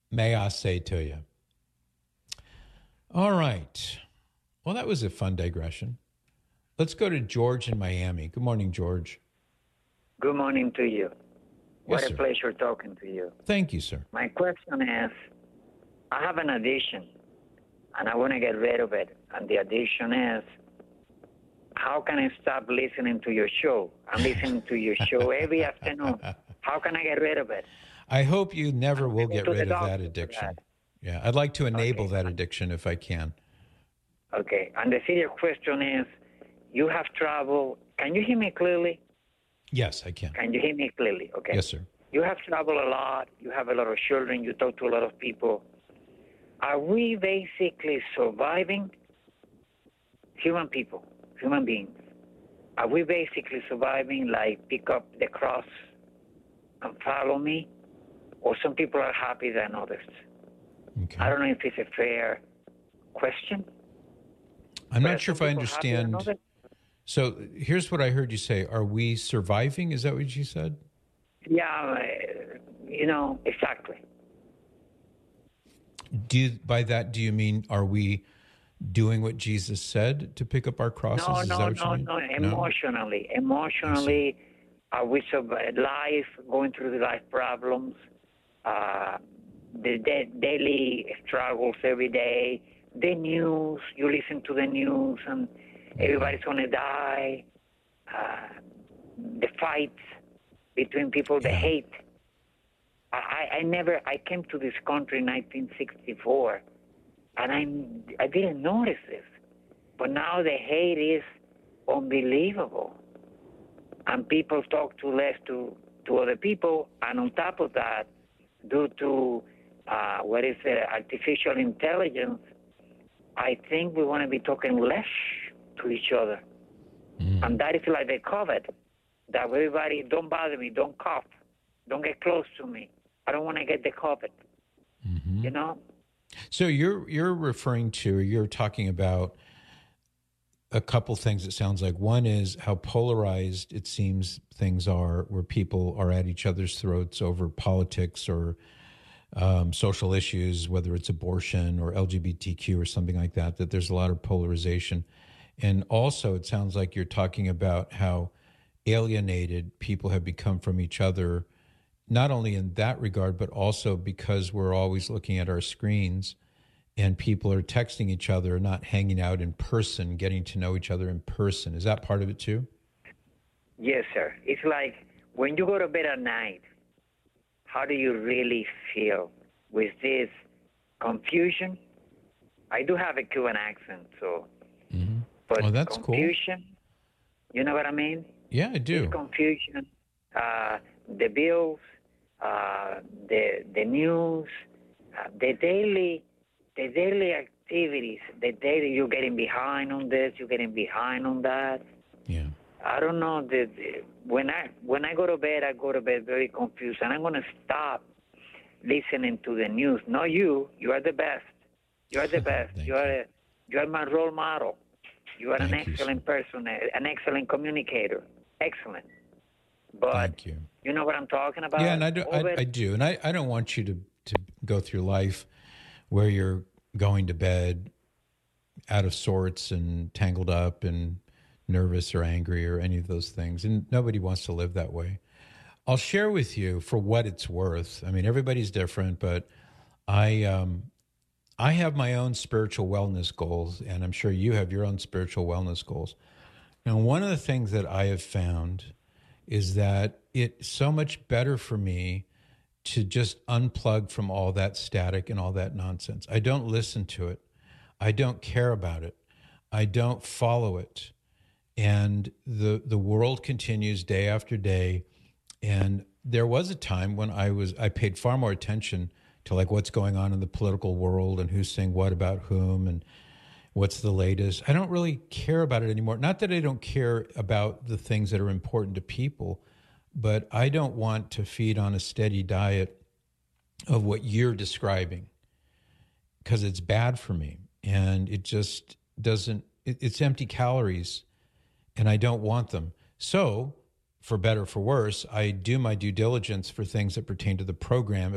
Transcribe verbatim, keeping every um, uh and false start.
may I say to you. All right. Well, that was a fun digression. Let's go to George in Miami. Good morning, George. Good morning to you. What Yes, a sir. pleasure talking to you. Thank you, sir. My question is, I have an addiction, and I want to get rid of it. And the addiction is, how can I stop listening to your show? I'm listening to your show every afternoon. How can I get rid of it? I hope you never will get to the rid of doctor that for addiction. that. Yeah, I'd like to enable Okay. that addiction if I can. Okay, and the serious question is, you have trouble. Can you hear me clearly? Yes, I can. Can you hear me clearly? Okay. Yes, sir. You have traveled a lot. You have a lot of children. You talk to a lot of people. Are we basically surviving? Human people, human beings. Are we basically surviving, like pick up the cross and follow me? Or some people are happier than others? Okay. I don't know if it's a fair question. I'm But not are sure if some I people happier than understand. others? So here's what I heard you say. Are we surviving? Is that what you said? Yeah, uh, you know, exactly. Do you, by that, do you mean, are we doing what Jesus said to pick up our crosses? No, Is no, that what no, you mean? no. Emotionally, emotionally, are we survive life, going through the life problems, uh, the da- daily struggles every day, the news. You listen to the news, and everybody's gonna die. Uh, the fights between people, the Yeah. hate. I, I never. I came to this country in nineteen sixty-four, and I I didn't notice this, but now the hate is unbelievable, and people talk too less to to other people, and on top of that, due to uh, what is it, artificial intelligence, I think we want to be talking less to each other, Mm. and that is like the COVID. That everybody don't bother me, don't cough, don't get close to me. I don't want to get the COVID. Mm-hmm. You know. So you're you're referring to, you're talking about a couple things, it sounds like. One is how polarized it seems things are, where people are at each other's throats over politics or um, social issues, whether it's abortion or L G B T Q or something like that, that there's a lot of polarization. And also it sounds like you're talking about how alienated people have become from each other, not only in that regard, but also because we're always looking at our screens and people are texting each other, not hanging out in person, getting to know each other in person. Is that part of it too? Yes, sir. It's like when you go to bed at night, how do you really feel with this confusion? I do have a Cuban accent, so, Mm-hmm. but Oh, that's confusion, cool. you know what I mean? Yeah, I do. This confusion, uh, the bills, uh, the the news, uh, the daily, the daily activities, the daily, you're getting behind on this, you're getting behind on that. Yeah. I don't know. The, the, when I when I go to bed, I go to bed very confused, and I'm going to stop listening to the news. Not you. You are the best. You are the best. Thank you are a, you are my role model. You are an Thank you, excellent sir. person, an excellent communicator. Excellent. But Thank you. you know what I'm talking about? Yeah, and I do, Over- I, I do. And I, I don't want you to, to go through life where you're going to bed out of sorts and tangled up and nervous or angry or any of those things. And nobody wants to live that way. I'll share with you for what it's worth. I mean, everybody's different, but I um, I have my own spiritual wellness goals, and I'm sure you have your own spiritual wellness goals. And one of the things that I have found is that it's so much better for me to just unplug from all that static and all that nonsense. I don't listen to it. I don't care about it. I don't follow it. And the the world continues day after day. And there was a time when I was I paid far more attention to like what's going on in the political world and who's saying what about whom and what's the latest. I don't really care about it anymore. Not that I don't care about the things that are important to people, but I don't want to feed on a steady diet of what you're describing because it's bad for me. And it just doesn't, it, it's empty calories and I don't want them. So for better or for worse, I do my due diligence for things that pertain to the program.